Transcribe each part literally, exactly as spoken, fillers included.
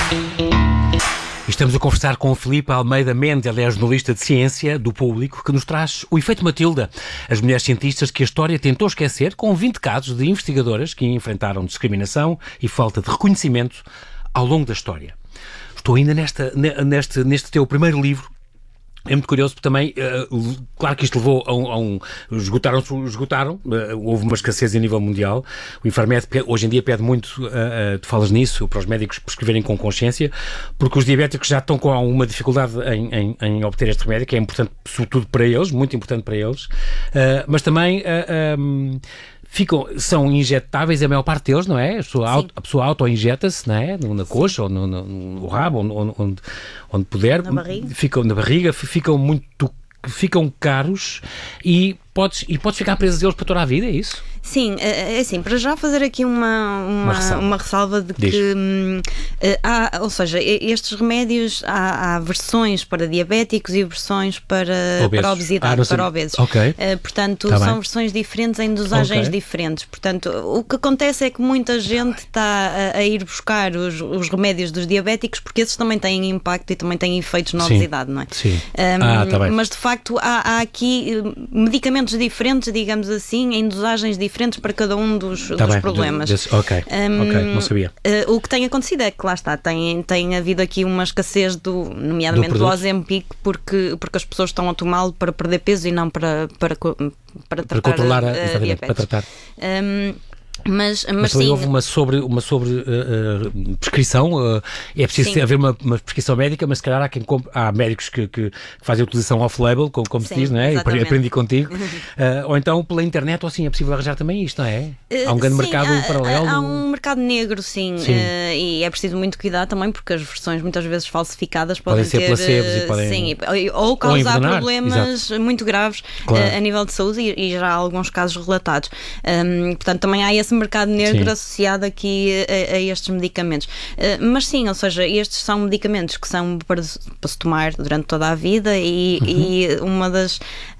Estamos a conversar com o Filipe Almeida Mendes, ele é jornalista de ciência do Público, que nos traz o efeito Matilda, as mulheres cientistas que a história tentou esquecer, com vinte casos de investigadoras que enfrentaram discriminação e falta de reconhecimento ao longo da história. Estou ainda nesta, neste, neste teu primeiro livro. É muito curioso porque também, uh, claro que isto levou a um... A um esgotaram, esgotaram uh, houve uma escassez a nível mundial. O Infarmed hoje em dia pede muito, uh, uh, tu falas nisso, para os médicos prescreverem com consciência, porque os diabéticos já estão com alguma dificuldade em, em, em obter este remédio, que é importante sobretudo para eles, muito importante para eles, uh, mas também... Uh, um, Ficam, são injetáveis a maior parte deles, não é? A pessoa, auto, a pessoa auto-injeta-se, não é? Na coxa, ou no, no, no rabo, onde, onde, onde puder. Na barriga. Ficam na barriga, ficam muito, ficam caros e podes, e podes ficar preso deles para toda a vida, é isso? Sim, é assim, para já fazer aqui uma, uma, uma, ressalva. uma ressalva de Diz. que hum, há, ou seja, estes remédios, há, há versões para diabéticos e versões para, para obesidade, ah, para obesos. Okay. Uh, portanto, tá são bem. versões diferentes em dosagens okay. diferentes. Portanto, o que acontece é que muita gente está a, a ir buscar os, os remédios dos diabéticos porque esses também têm impacto e também têm efeitos na Sim. obesidade, não é? Sim. Um, ah, tá bem. Mas, de facto, há, há aqui medicamentos diferentes, digamos assim, em dosagens diferentes para cada um dos, tá dos bem, problemas. Desse, ok, um, ok, não sabia. Uh, o que tem acontecido é que lá está, tem, tem havido aqui uma escassez, do, nomeadamente do, do Ozempic, porque, porque as pessoas estão a tomá-lo para perder peso e não para, para, para, para tratar para controlar a, a diabetes. Para tratar. Um, Mas, mas, mas sim. houve uma sobre, uma sobre uh, uh, prescrição, uh, é preciso sim. haver uma, uma prescrição médica, mas se calhar há, quem comp- há médicos que, que fazem a utilização off-label, como, como sim, se diz, não é? Exatamente. Aprendi contigo. uh, ou então pela internet, ou assim, é possível arranjar também isto, não é? Há um grande sim, mercado há, paralelo. Há um mercado negro, sim, sim. Uh, e é preciso muito cuidado também, porque as versões muitas vezes falsificadas podem, podem ser ter, placebos e podem... Sim, ou causar ou problemas Exato. muito graves claro. uh, a nível de saúde e, e já há alguns casos relatados. Um, portanto, também há esse mercado negro sim. associado aqui a, a estes medicamentos. Uh, mas sim, ou seja, estes são medicamentos que são para, para se tomar durante toda a vida e, uhum. e uma, das,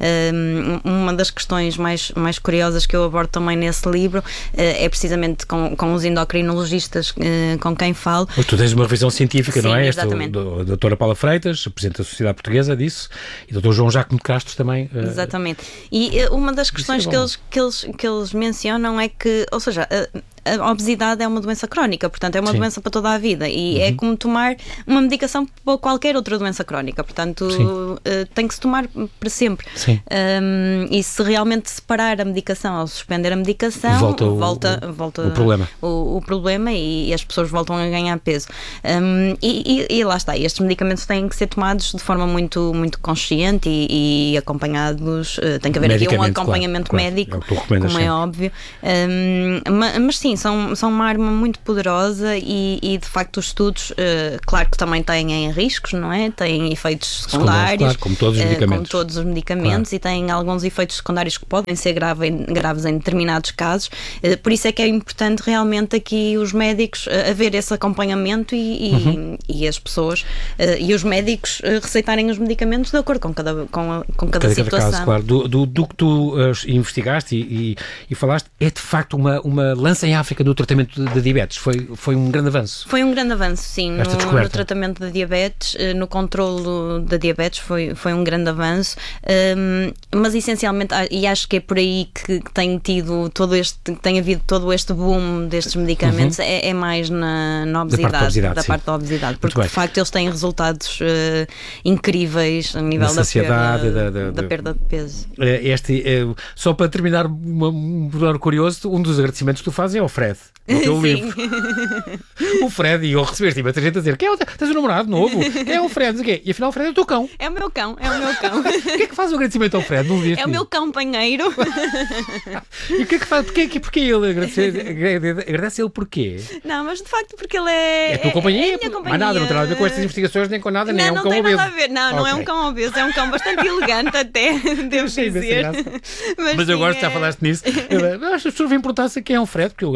um, uma das questões mais, mais curiosas que eu abordo também nesse livro uh, é precisamente com, com os endocrinologistas uh, com quem falo. Mas tu tens uma revisão científica, sim, não é? Exatamente. A doutora Paula Freitas, Presidente da Sociedade Portuguesa, disse, e o doutor João Jacome de Castro também. Uh... Exatamente. E uh, uma das questões é que, eles, que, eles, que eles mencionam é que, ou seja, uh, a obesidade é uma doença crónica, portanto é uma Sim. doença para toda a vida e uhum. é como tomar uma medicação para qualquer outra doença crónica, portanto uh, tem que se tomar para sempre. Um, e se realmente separar a medicação ou suspender a medicação, volta o, volta, o, volta o problema, o, o problema e, e as pessoas voltam a ganhar peso. Um, e, e, e lá está, estes medicamentos têm que ser tomados de forma muito, muito consciente e, e acompanhados, uh, tem que haver aqui um acompanhamento claro, médico, claro, como é óbvio. Um, mas, mas sim, São, são uma arma muito poderosa e, e de facto os estudos, uh, claro que também têm riscos, não é? Têm efeitos secundários, claro, como todos os medicamentos, uh, como todos os medicamentos claro. E têm alguns efeitos secundários que podem ser grave, graves em determinados casos, uh, por isso é que é importante realmente aqui os médicos uh, haver esse acompanhamento e, e, uhum. e as pessoas uh, e os médicos uh, receitarem os medicamentos de acordo com cada, com a, com cada, cada situação. Caso, claro. Do, do, do que tu uh, investigaste e, e, e falaste, é de facto uma, uma lança em África no tratamento de diabetes. Foi, foi um grande avanço. Foi um grande avanço, sim. No, no tratamento da diabetes, no controlo da diabetes foi, foi um grande avanço. Um, mas essencialmente, e acho que é por aí que tem tido todo este, tem havido todo este boom destes medicamentos, uhum. é, é mais na, na obesidade, da parte da obesidade, da, parte da obesidade porque de facto eles têm resultados uh, incríveis a nível da, saciedade, perda, da, da, da perda de peso. Este, só para terminar, um pormenor curioso, um dos agradecimentos que tu fazes é ao Fred, no teu livro. O Fred, e eu recebeste muita gente a dizer: quem é o, tens um namorado novo? Quem é o Fred? E afinal o Fred é o teu cão. É o meu cão, é o meu cão. O que é que faz o agradecimento ao Fred? Não é o meu cão companheiro. E o que é que faz? Porquê, porquê ele agradece? Agradece ele porquê? Não, mas de facto porque ele é. É a tua companhia? É a minha companhia. Mas nada, não tem nada a ver com estas investigações nem com nada, não, nem é um não cão tem obeso. Nada a ver. Não, não okay. é um cão obeso, é um cão bastante elegante até, devo sei, dizer. Mas, mas eu gosto, é... já falaste nisso. Eu, as pessoas vêm perguntar-se quem é o Fred, porque eu agradeço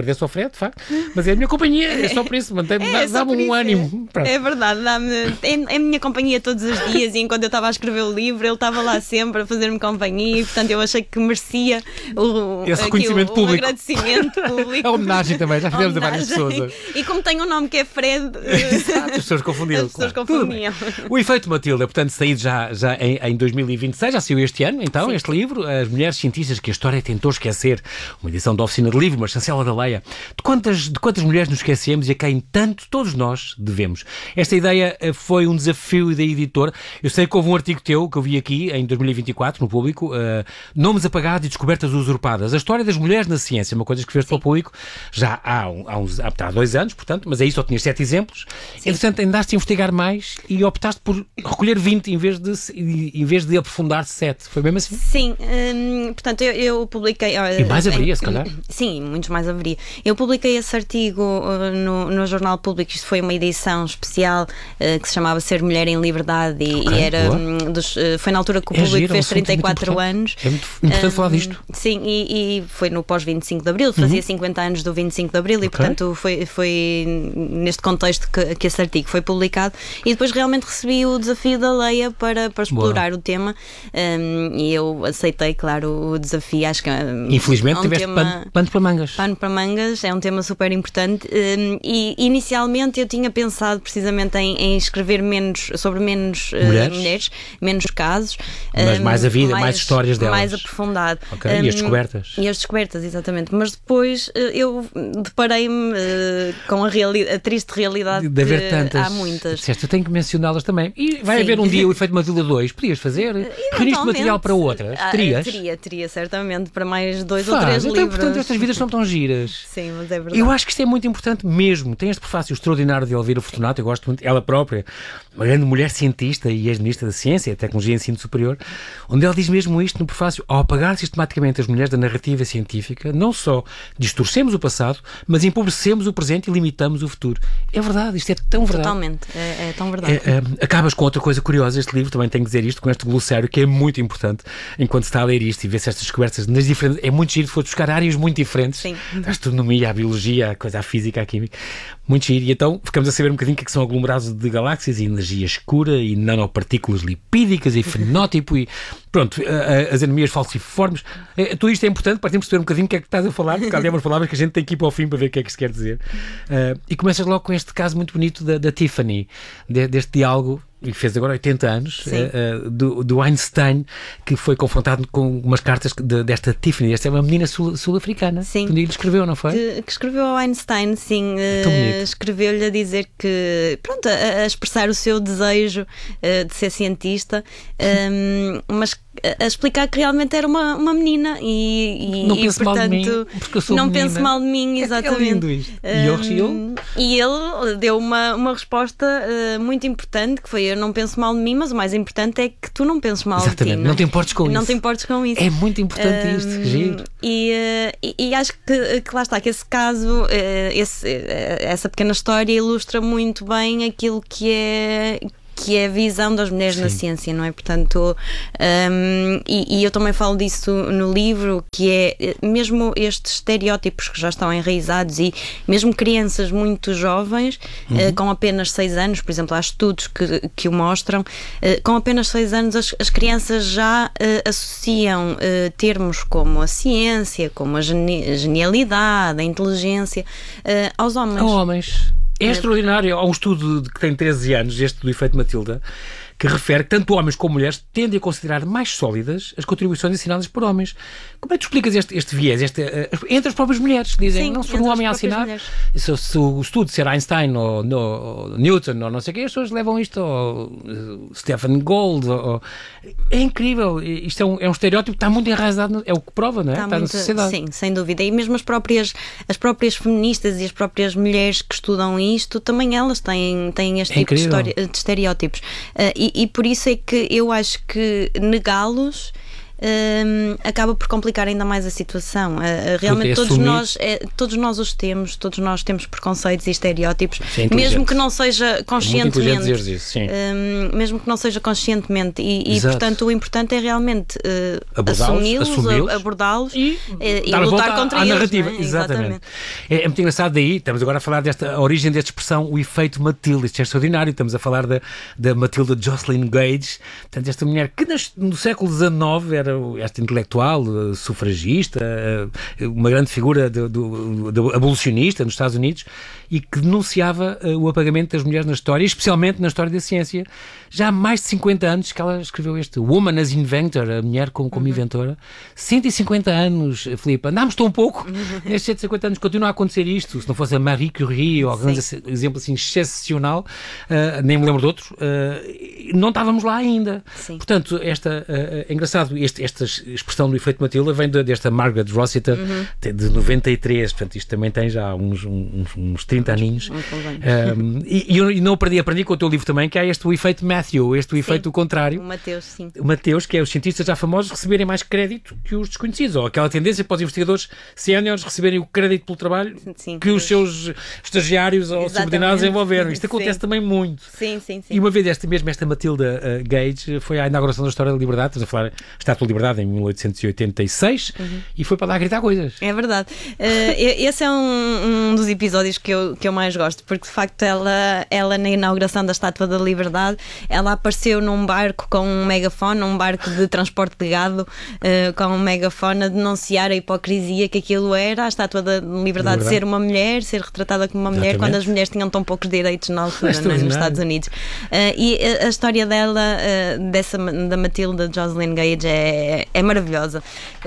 agradeço ao Fred, de facto, mas é a minha companhia, é só por isso, mantém-me, é, dá-me um ânimo. É, é verdade, dá-me, é, é a minha companhia todos os dias e enquanto eu estava a escrever o livro, ele estava lá sempre a fazer-me companhia e, portanto, eu achei que merecia o, esse reconhecimento aqui, o, público. O agradecimento público. A homenagem também, já fizemos a várias pessoas. E como tem um nome que é Fred, exato, as pessoas confundiam. As pessoas claro. confundiam. O Efeito Matilda, portanto, saído já, já em, em dois mil e vinte e seis, já saiu este ano, então, Sim. este livro, As Mulheres Cientistas que a História Tentou Esquecer, uma edição da Oficina de Livro, uma chancela da Leia. De quantas, de quantas mulheres nos esquecemos e a quem tanto todos nós devemos? Esta ideia foi um desafio da editora. Eu sei que houve um artigo teu que eu vi aqui em dois mil e vinte e quatro, no Público, uh, Nomes Apagados e Descobertas Usurpadas. A história das mulheres na ciência, uma coisa que escreveste para o Público já há, um, há, uns, há dois anos, portanto, mas aí só tinhas sete exemplos. Sim. Entretanto, andaste a investigar mais e optaste por recolher vinte em vez de, em vez de aprofundar sete. Foi mesmo assim? Sim, hum, portanto, eu, eu publiquei... E mais haveria, em, se calhar. Sim, muitos mais haveria. Eu publiquei esse artigo uh, no, no Jornal Público, isto foi uma edição especial uh, que se chamava Ser Mulher em Liberdade e, okay, e era um, dos, uh, foi na altura que o é Público giro, fez trinta e quatro anos. É muito importante um, falar disto. Sim, e, e foi no pós vinte e cinco de Abril, fazia uhum. cinquenta anos do vinte e cinco de Abril okay. e, portanto, foi, foi neste contexto que, que esse artigo foi publicado e depois realmente recebi o desafio da Leia para, para explorar Boa. o tema um, e eu aceitei, claro, o desafio. Acho que infelizmente é um tiveste tema, pano, pano para mangas. Pano para mangas, é um tema super importante um, e inicialmente eu tinha pensado precisamente em, em escrever menos, sobre menos mulheres, uh, mulheres menos casos. Mas um, mais a vida, mais, mais histórias delas. Mais aprofundado. Okay. Um, e as descobertas. E as descobertas, exatamente. Mas depois uh, eu deparei-me uh, com a, reali- a triste realidade de haver tantas. Há muitas. Disseste, eu tenho que mencioná-las também. E vai Sim. haver um dia o Efeito Matilda dois. Podias fazer? Reuniste material para outras? Ah, Terias? Teria, teria, certamente, para mais dois Faz. ou três então, livros. Portanto, estas vidas são tão giras. Sim, mas é verdade. Eu acho que isto é muito importante mesmo. Tem este prefácio extraordinário de Elvira Fortunato, eu gosto muito, ela própria, uma grande mulher cientista e ex-ministra da Ciência, Tecnologia e Ensino Superior, onde ela diz mesmo isto no prefácio: ao apagar sistematicamente as mulheres da narrativa científica, não só distorcemos o passado, mas empobrecemos o presente e limitamos o futuro. É verdade, isto é tão verdade. Totalmente, é, é tão verdade. É, é, acabas com outra coisa curiosa, este livro, também tenho que dizer isto, com este glossário, que é muito importante, enquanto se está a ler isto e vê-se estas descobertas nas diferentes, é muito giro, for buscar áreas muito diferentes. Sim. A astronomia, a biologia, a coisa, a física, a química, muito giro. E então ficamos a saber um bocadinho o que, é que são aglomerados de galáxias e energia escura e nanopartículas lipídicas e fenótipo e pronto, as anemias falciformes. Tudo isto é importante para termos de perceber um bocadinho o que é que estás a falar, porque há umas palavras que a gente tem que ir para o fim para ver o que é que se quer dizer. Uh, e começas logo com este caso muito bonito da, da Tiffany, de, deste diálogo, e fez agora oitenta anos, uh, uh, do, do Einstein, que foi confrontado com umas cartas de, desta Tiffany. Esta é uma menina sul, sul-africana. Sim. Que um dia lhe escreveu, não foi? De, que escreveu ao Einstein, sim. Uh, escreveu-lhe a dizer que, pronto, a, a expressar o seu desejo uh, de ser cientista, um, mas a explicar que realmente era uma, uma menina e, e, não e pense portanto, mal de mim, porque eu sou não menina. pense mal de mim, exatamente. É, é lindo isto. E, eu, um, e ele deu uma, uma resposta uh, muito importante, que foi: eu não penso mal de mim, mas o mais importante é que tu não penses mal exatamente. de ti. Não, não te importes com não isso. Não te importes com isso. É muito importante um, isto, que giro. E, uh, e, e acho que, que lá está, que esse caso, uh, esse, uh, essa pequena história ilustra muito bem aquilo que é... que é a visão das mulheres Sim. na ciência, não é? Portanto, um, e, e eu também falo disso no livro, que é mesmo estes estereótipos que já estão enraizados e mesmo crianças muito jovens, uhum. uh, com apenas seis anos, por exemplo, há estudos que, que o mostram, uh, com apenas seis anos as, as crianças já uh, associam uh, termos como a ciência, como a geni- genialidade, a inteligência, uh, aos homens. A homens. É extraordinário. Há um estudo de que tem treze anos, este do Efeito Matilda, que refere que tanto homens como mulheres tendem a considerar mais sólidas as contribuições ensinadas por homens. Como é que tu explicas este, este viés? Este, uh, entre as próprias mulheres, dizem, Sim, não se for um homem a ensinar, se, se o estudo ser Einstein ou, no, ou Newton ou não sei o quê, as pessoas levam isto ao uh, Stephen Gould. Ou, é incrível. Isto é um, é um estereótipo que está muito enraizado, é o que prova, não é? Está, está muito, na sociedade. Sim, sem dúvida. E mesmo as próprias, as próprias feministas e as próprias mulheres que estudam isto, também elas têm, têm este é tipo de, história, de estereótipos. Uh, e, e por isso é que eu acho que negá-los um, acaba por complicar ainda mais a situação. Uh, realmente todos nós, é, todos nós os temos, todos nós temos preconceitos e estereótipos, mesmo que não seja conscientemente. É isso, sim. Um, mesmo que não seja conscientemente. E, e portanto, o importante é realmente uh, assumi-los, assumi-los, abordá-los e, e, e lutar contra à eles. Narrativa. É? Exatamente. Exatamente. É, é muito engraçado daí, estamos agora a falar desta a origem desta expressão, o efeito Matilda. Isto é extraordinário. Estamos a falar da, da Matilda Jocelyn Gage, portanto, esta mulher que no século dezenove era esta intelectual, sufragista, uma grande figura do, do, do abolicionista nos Estados Unidos e que denunciava o apagamento das mulheres na história, especialmente na história da ciência. Já há mais de cinquenta anos que ela escreveu este Woman as Inventor, a mulher como, como uhum. inventora. cento e cinquenta anos, Filipe, andámos tão pouco. Nestes cento e cinquenta anos continua a acontecer isto. Se não fosse a Marie Curie ou algum exemplo assim excepcional, uh, nem me lembro de outro, uh, não estávamos lá ainda. Sim. Portanto, esta, uh, é engraçado, este, esta expressão do efeito Matilda vem de, desta Margaret Rossiter, uhum. de noventa e três, portanto isto também tem já uns, uns, uns trinta aninhos. Um, e, e eu não aprendi, aprendi com o teu livro também, que há este o efeito Matthew, este o sim. efeito contrário. O Mateus, sim. O Mateus, que é os cientistas já famosos receberem mais crédito que os desconhecidos, ou aquela tendência para os investigadores séniores receberem o crédito pelo trabalho sim, que os seus estagiários ou subordinados envolveram. Isto acontece sim. também muito. Sim, sim, sim. E uma vez esta mesmo, esta Matilda uh, Gage, foi à inauguração da História da Liberdade, estamos a falar Estátua da Liberdade em mil oitocentos e oitenta e seis, uhum. e foi para lá gritar coisas. É verdade. Uh, esse é um, um dos episódios que eu, que eu mais gosto, porque de facto ela, ela na inauguração da Estátua da Liberdade, ela apareceu num barco com um megafone, um barco de transporte de gado, uh, com um megafone a denunciar a hipocrisia que aquilo era, a Estátua da Liberdade, Liberdade. ser uma mulher, ser retratada como uma mulher, Exatamente. Quando as mulheres tinham tão poucos direitos na altura, é nos Estados Unidos. Uh, e a, a história dela, uh, dessa, da Matilda Jocelyn Gage, é, é maravilhosa.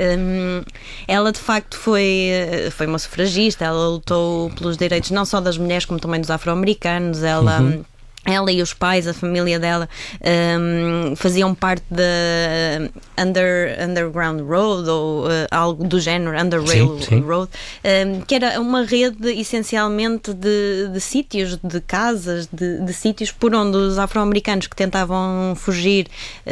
Um, ela de facto foi, foi uma sufragista, ela lutou pelos direitos não só das mulheres como também dos afro-americanos. Ela uhum. Ela e os pais, a família dela, um, faziam parte da under, Underground Road ou uh, algo do género, Underrail sim, sim. Road, um, que era uma rede essencialmente de, de sítios, de casas, de, de sítios por onde os afro-americanos que tentavam fugir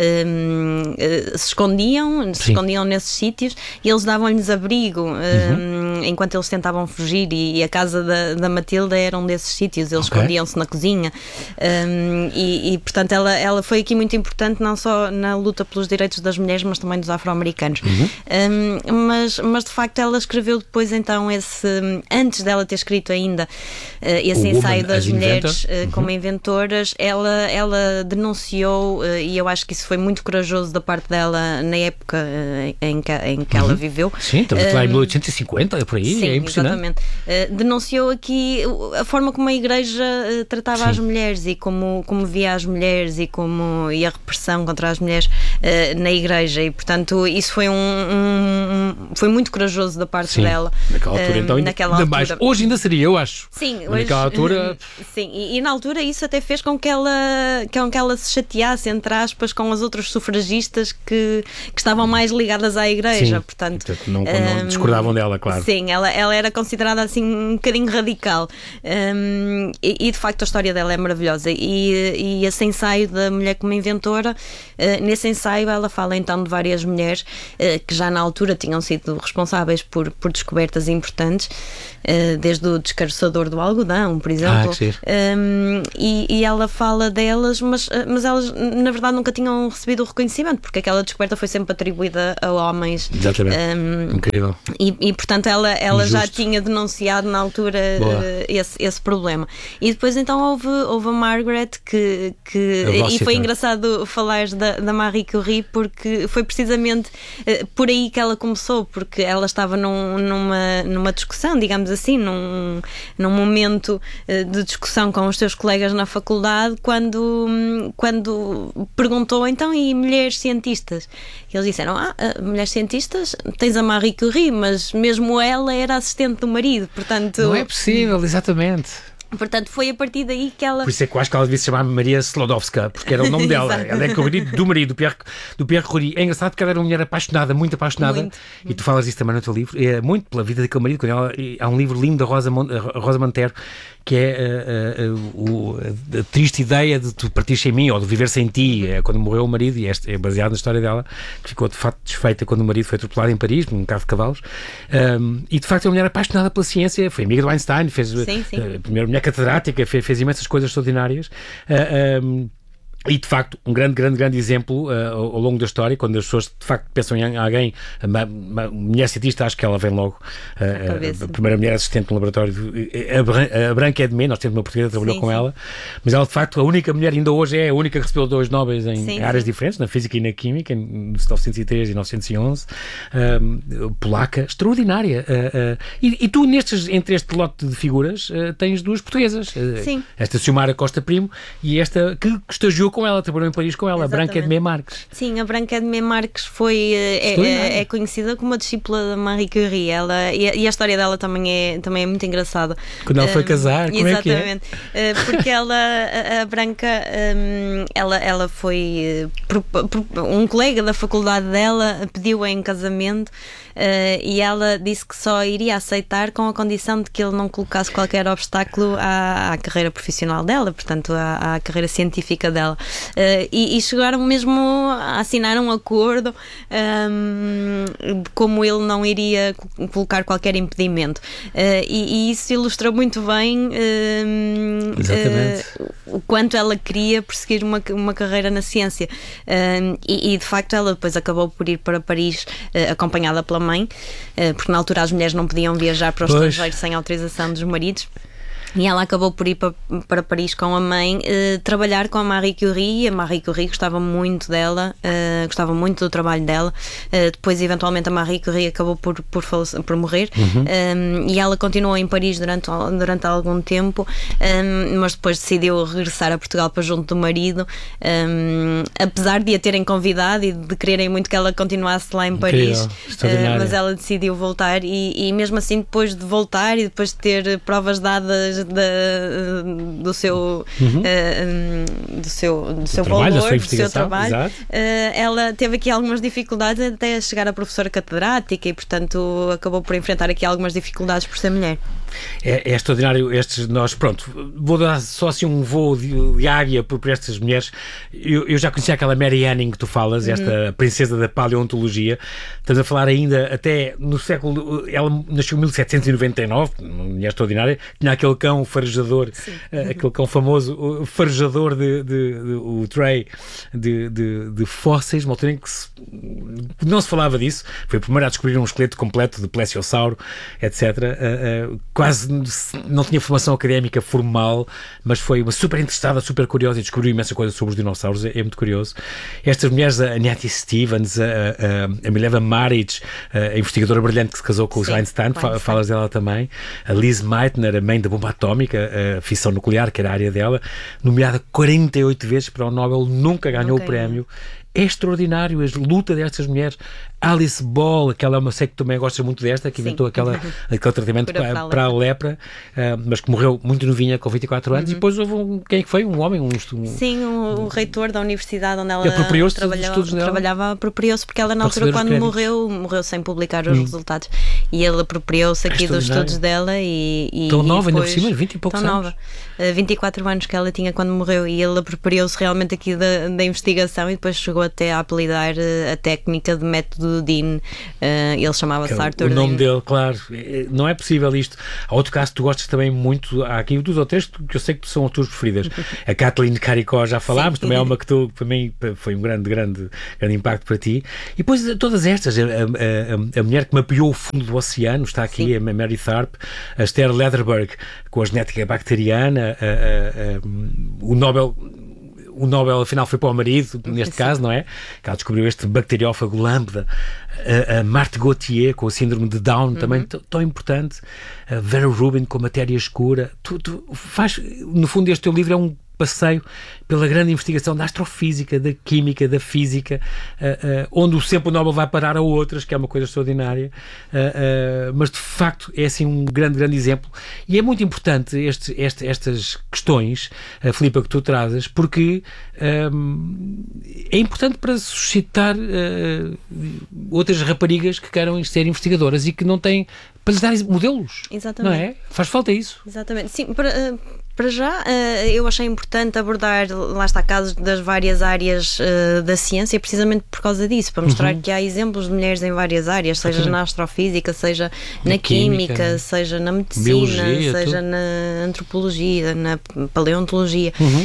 um, uh, se escondiam, se sim. escondiam nesses sítios e eles davam-lhes abrigo um, uhum. enquanto eles tentavam fugir e, e a casa da, da Matilda era um desses sítios, eles okay. escondiam-se na cozinha. Um, e, e, portanto, ela, ela foi aqui muito importante, não só na luta pelos direitos das mulheres, mas também dos afro-americanos. Uhum. Um, mas, mas, de facto, ela escreveu depois, então, esse, antes dela ter escrito ainda uh, esse o ensaio das mulheres uh, uhum. como inventoras, ela, ela denunciou, uh, e eu acho que isso foi muito corajoso da parte dela na época uh, em que, em que uhum. ela viveu. Sim, estamos a falar em mil oitocentos e cinquenta, é por aí, sim, é impressionante. Exatamente. Uh, denunciou aqui a forma como a Igreja uh, tratava sim. as mulheres e como, como via as mulheres e, como, e a repressão contra as mulheres uh, na Igreja, e portanto isso foi um, um, um foi muito corajoso da parte sim, dela naquela altura, uh, então ainda, naquela ainda altura. Mais. Hoje ainda seria, eu acho. Sim, mas hoje, naquela altura sim, e, e na altura isso até fez com que ela, com que ela se chateasse, entre aspas, com as outras sufragistas que, que estavam mais ligadas à Igreja, sim, portanto, portanto não, não um, discordavam dela, claro. Sim, ela, ela era considerada assim um bocadinho radical, um, e, e de facto a história dela é maravilhosa. E, e esse ensaio da mulher como inventora, uh, nesse ensaio ela fala então de várias mulheres uh, que já na altura tinham sido responsáveis por, por descobertas importantes, uh, desde o descaroçador do algodão, por exemplo, ah, um, e, e ela fala delas, mas, mas elas na verdade nunca tinham recebido o reconhecimento, porque aquela descoberta foi sempre atribuída a homens. Exatamente. Um, Incrível. E, e portanto ela, ela já tinha denunciado na altura uh, esse, esse problema. E depois então houve, houve a Margaret que, que e foi engraçado falares da, da Marie Curie, porque foi precisamente uh, por aí que ela começou, porque ela estava num, numa, numa discussão, digamos assim, num, num momento uh, de discussão com os seus colegas na faculdade, quando, quando perguntou então, e mulheres cientistas? E eles disseram, ah, mulheres cientistas, tens a Marie Curie, mas mesmo ela era assistente do marido, portanto... Não é possível, exatamente. Portanto, foi a partir daí que ela... Por isso é que eu acho que ela devia se chamar Maria Slodowska, porque era o nome dela. Ela é com o marido do marido, do Pierre, do Pierre Curie. É engraçado porque ela era uma mulher apaixonada, muito apaixonada, muito, e muito. Tu falas isso também no teu livro, é muito pela vida daquele marido. Quando ela, há um livro lindo da Rosa, Rosa Montero, que é uh, uh, uh, a triste ideia de tu partir sem mim, ou de viver sem ti, é quando morreu o marido, e este é baseado na história dela, que ficou de facto desfeita quando o marido foi atropelado em Paris, num carro de cavalos, um, e de facto é uma mulher apaixonada pela ciência, foi amiga do Einstein, fez sim, sim. Uh, primeiro mulher catedrática, fez, fez imensas coisas extraordinárias. Uh, um, E, de facto, um grande, grande, grande exemplo uh, ao, ao longo da história, quando as pessoas, de facto, pensam em alguém, uma, uma mulher cientista, acho que ela vem logo. Uh, a, a primeira mulher assistente no laboratório. De, a, a Branca é de mim, nós temos uma portuguesa que trabalhou sim, com sim. ela, mas ela, de facto, a única mulher, ainda hoje é a única que recebeu dois Nobres em sim, áreas sim. diferentes, na física e na química, em novecentos e três e novecentos e onze. Uh, polaca, extraordinária. Uh, uh, e, e tu, nestes, entre este lote de figuras, uh, tens duas portuguesas. Uh, sim. Esta Xiomara Costa Primo e esta que estagiou com ela, trabalhou em Paris com ela, exatamente. A Branca Edmé Marques. Sim, a Branca Edmé Marques foi, é, é, é conhecida como uma discípula da Marie Curie, ela, e, a, e a história dela também é, também é muito engraçada. Quando ela foi um, casar, como exatamente, é que é? Porque ela, a, a Branca, um, ela, ela foi, um colega da faculdade dela pediu-a em casamento. Uh, e ela disse que só iria aceitar com a condição de que ele não colocasse qualquer obstáculo à, à carreira profissional dela, portanto à, à carreira científica dela, uh, e, e chegaram mesmo a assinar um acordo um, de como ele não iria colocar qualquer impedimento, uh, e, e isso ilustra muito bem uh, uh, o quanto ela queria perseguir uma, uma carreira na ciência, uh, e, e de facto ela depois acabou por ir para Paris uh, acompanhada pela mãe, porque na altura as mulheres não podiam viajar para o estrangeiro sem autorização dos maridos. E ela acabou por ir para, para Paris com a mãe, uh, trabalhar com a Marie Curie, e a Marie Curie gostava muito dela, uh, gostava muito do trabalho dela. Uh, depois, eventualmente, a Marie Curie acabou por, por, por morrer, uhum. um, e ela continuou em Paris durante, durante algum tempo, um, mas depois decidiu regressar a Portugal para junto do marido, um, apesar de a terem convidado e de quererem muito que ela continuasse lá em Paris, uh, mas ela decidiu voltar, e, e mesmo assim, depois de voltar e depois de ter provas dadas Da, do seu uhum. uh, do seu, do seu trabalho, valor, do seu trabalho, uh, ela teve aqui algumas dificuldades até chegar a professora catedrática e, portanto, acabou por enfrentar aqui algumas dificuldades por ser mulher. É, é extraordinário estes, nós, pronto, vou dar só assim um voo de, de águia por, por estas mulheres. Eu, eu já conhecia aquela Mary Anning que tu falas, uhum. esta princesa da paleontologia. Estamos a falar ainda até no século, ela nasceu em mil setecentos e noventa e nove, uma mulher extraordinária, tinha aquele cão o farejador, uh, aquele cão famoso, o farejador de, de, de o Trey de, de, de fósseis, uma altura em que se, não se falava disso, foi a primeira a descobrir um esqueleto completo de plesiosauro, etcétera. Uh, uh, quase não tinha formação académica formal, mas foi uma super interessada, super curiosa e descobriu imensa coisa sobre os dinossauros, é, é muito curioso. Estas mulheres, a Nettie Stevens, a, a, a Mileva Maric, a investigadora brilhante que se casou com o Einstein, fa, falas dela também, a Liz Meitner, a mãe da bomba atómica, a fissão nuclear, que era a área dela, nomeada quarenta e oito vezes para o Nobel, nunca ganhou nunca o prémio. É extraordinário a luta destas mulheres. Alice Ball, aquela, eu sei que também gostas muito desta, que Sim. inventou aquela, aquele tratamento para, para, para a lepra, uh, mas que morreu muito novinha, com vinte e quatro anos, uhum. e depois houve um, quem é que foi? Um homem? Um, um, Sim, o, o reitor da universidade onde ela trabalhava, trabalhava apropriou-se, porque ela na altura quando morreu, morreu sem publicar os uhum. resultados, e ele apropriou-se aqui dos estudos dela e, e tão nova, e depois, ainda por cima, vinte e poucos tão anos. Nova, uh, vinte e quatro anos que ela tinha quando morreu, e ele apropriou-se realmente aqui da, da investigação e depois chegou até a apelidar uh, a técnica de método Dean. Uh, ele chamava-se Arthur Dean. O nome Dean. dele, claro, não é possível isto. Há outro caso que tu gostas também muito, há aqui duas ou três que eu sei que são as tuas preferidas. A Kathleen Caricó já falámos, Sim. também é uma que tu, para mim foi um grande, grande, grande impacto para ti. E depois todas estas, a, a, a, a mulher que mapeou o fundo do oceano, está aqui, Sim. a Mary Tharp, a Esther Lederberg com a genética bacteriana, a, a, a, o Nobel o Nobel afinal foi para o marido, neste Sim. caso, não é? Que ela descobriu este bacteriófago lambda. A, a Marthe Gauthier com o síndrome de Down, uhum. também tão importante. A Vera Rubin com a matéria escura. Tu, tu faz, no fundo, este teu livro é um passeio pela grande investigação da astrofísica, da química, da física, uh, uh, onde o sempre Nobel vai parar a outras, que é uma coisa extraordinária, uh, uh, mas de facto é assim um grande, grande exemplo. E é muito importante este, este, estas questões, uh, Filipa, que tu trazes, porque um, é importante para suscitar uh, outras raparigas que queiram ser investigadoras e que não têm, para lhes dar modelos. Exatamente. Não é? Faz falta isso. Exatamente. Sim, para... Uh... Para já, eu achei importante abordar, lá está, casos das várias áreas da ciência, precisamente por causa disso, para mostrar uhum. que há exemplos de mulheres em várias áreas, seja Exatamente. na astrofísica, seja na, na química, química, seja na medicina, biologia, seja tudo. na antropologia, na paleontologia. Uhum.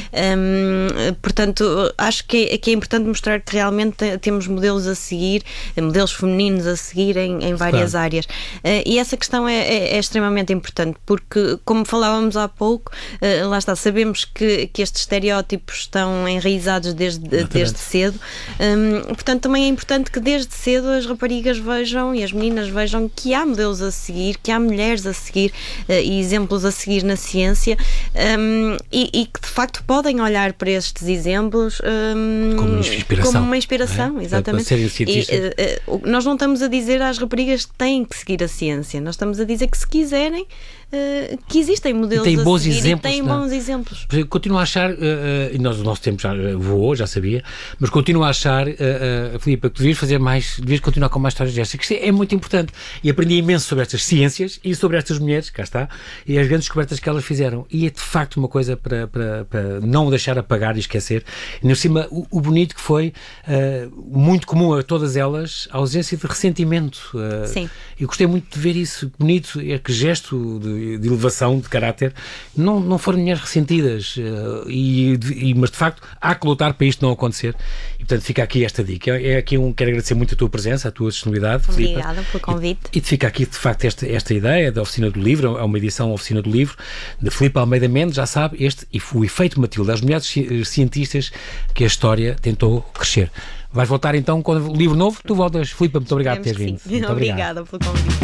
Um, portanto, acho que é, que é importante mostrar que realmente temos modelos a seguir, modelos femininos a seguir em, em várias claro. áreas. Uh, e essa questão é, é, é extremamente importante, porque, como falávamos há pouco, Uh, lá está, sabemos que, que estes estereótipos estão enraizados desde, desde cedo, um, portanto também é importante que desde cedo as raparigas vejam e as meninas vejam que há modelos a seguir, que há mulheres a seguir uh, e exemplos a seguir na ciência, um, e, e que de facto podem olhar para estes exemplos um, como, inspiração, como uma inspiração, é? exatamente. Para serem cientistas. E, uh, uh, nós não estamos a dizer às raparigas que têm que seguir a ciência, nós estamos a dizer que se quiserem, Uh, que existem modelos tem bons a seguir exemplos, e têm não? bons exemplos. Continuo a achar, uh, uh, e nós o nosso tempo já voou, já sabia, mas continuo a achar, uh, uh, Filipa, que devias fazer mais, devias continuar com mais histórias destas, que isto é, é muito importante. E aprendi imenso sobre estas ciências e sobre estas mulheres, cá está, e as grandes descobertas que elas fizeram. E é de facto uma coisa para, para, para não deixar apagar e esquecer. E por cima, o, o bonito que foi, uh, muito comum a todas elas, a ausência de ressentimento. Uh, Sim. Eu gostei muito de ver isso, bonito, é que gesto de de elevação, de caráter, não, não foram mulheres ressentidas, uh, e, e, mas de facto há que lutar para isto não acontecer, e portanto fica aqui esta dica. É aqui um, quero agradecer muito a tua presença, a tua disponibilidade. Obrigada Filipa, pelo convite. E, e fica aqui de facto esta, esta ideia da Oficina do Livro, é uma edição Oficina do Livro, de Filipa Almeida Mendes, já sabe, este e o efeito Matilde, as mulheres cientistas que a história tentou crescer. Vais voltar então com o livro novo, tu voltas. Filipa, muito obrigado por teres vindo. Obrigada pelo convite.